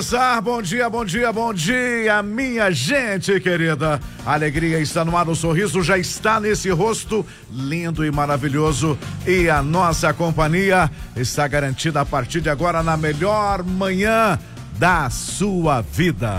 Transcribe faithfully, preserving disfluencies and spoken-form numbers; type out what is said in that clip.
começar, bom dia, bom dia, bom dia, minha gente querida. A alegria está no ar, o sorriso já está nesse rosto lindo e maravilhoso. E a nossa companhia está garantida a partir de agora na melhor manhã da sua vida.